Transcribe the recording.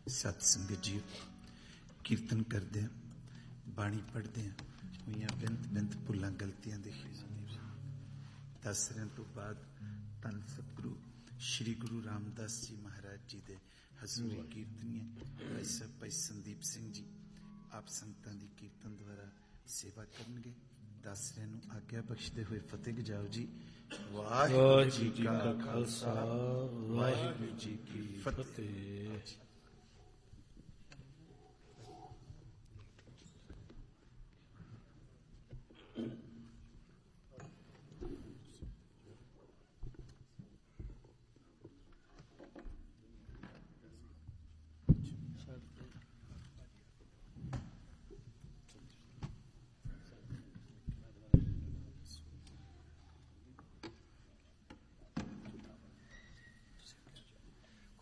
सत संगत जी कीर्तन करते हैं, बाणी पढ़ते हैं, हुई बिंत बिंत भुलां गलतियां दे दसरियां तो बाद धन सतगुरु श्री गुरु रामदास जी महाराज जी दे हजूरी कीर्तनीय भाई साहब भाई संदीप सिंह जी आप संगतां दी कीर्तन द्वारा सेवा करनगे। दसरियां नूं आग्या बख्शदे हुए फतेह गजाओ जी। वाहिगुरू जी का खालसा, वाहिगुरू जी की फतेह।